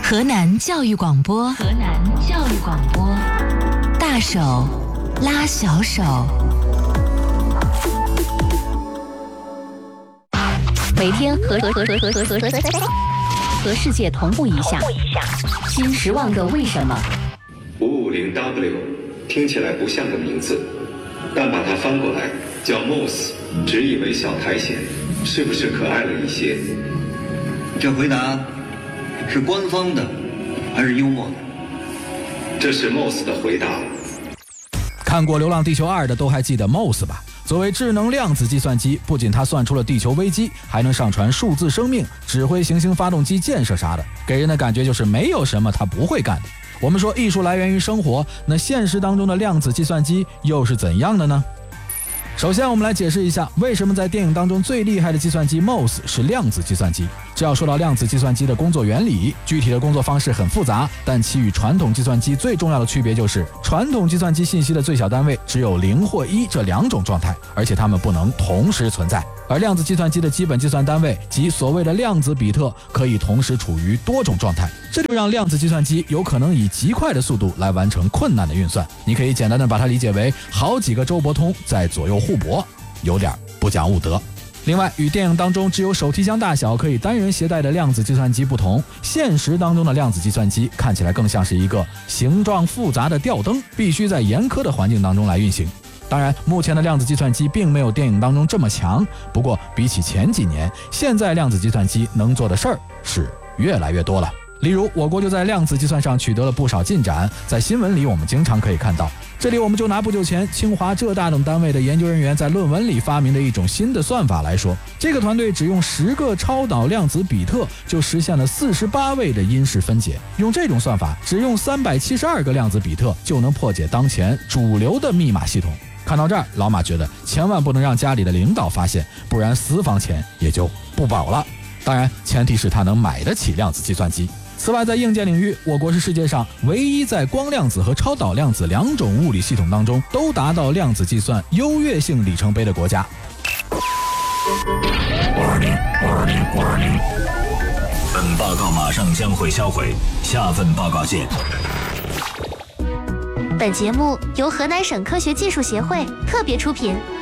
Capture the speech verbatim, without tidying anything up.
河南教育广播，河南教育广播，大手拉小手，每天和和和和和和和和和世界同步一下，新十万个为什么。 五五零 W 听起来不像个名字，但把它翻过来叫 Moss， 直译为小苔藓，是不是可爱了一些？ 这回答是官方的还是幽默的？ 这是 Moss 的回答。 看过《流浪地球二》的都还记得 Moss 吧？作为智能量子计算机，不仅它算出了地球危机，还能上传数字生命，指挥行星发动机建设啥的，给人的感觉就是没有什么它不会干的。我们说艺术来源于生活，那现实当中的量子计算机又是怎样的呢？首先我们来解释一下，为什么在电影当中最厉害的计算机 Moss 是量子计算机。这要说到量子计算机的工作原理，具体的工作方式很复杂，但其与传统计算机最重要的区别就是，传统计算机信息的最小单位只有零或一这两种状态，而且它们不能同时存在。而量子计算机的基本计算单位即所谓的量子比特可以同时处于多种状态，这就让量子计算机有可能以极快的速度来完成困难的运算。你可以简单的把它理解为好几个周伯通在左右互搏，有点不讲武德。另外，与电影当中只有手提箱大小可以单人携带的量子计算机不同，现实当中的量子计算机看起来更像是一个形状复杂的吊灯，必须在严苛的环境当中来运行。当然，目前的量子计算机并没有电影当中这么强，不过比起前几年，现在量子计算机能做的事儿是越来越多了。例如，我国就在量子计算上取得了不少进展，在新闻里我们经常可以看到。这里我们就拿不久前清华浙大等单位的研究人员在论文里发明的一种新的算法来说，这个团队只用十个超导量子比特就实现了四十八位的因式分解。用这种算法，只用三百七十二个量子比特就能破解当前主流的密码系统。看到这儿，老马觉得千万不能让家里的领导发现，不然私房钱也就不保了。当然，前提是他能买得起量子计算机。此外，在硬件领域，我国是世界上唯一在光量子和超导量子两种物理系统当中都达到量子计算优越性里程碑的国家。 本报告马上将会销毁，下份报告见。 本节目由河南省科学技术协会特别出品。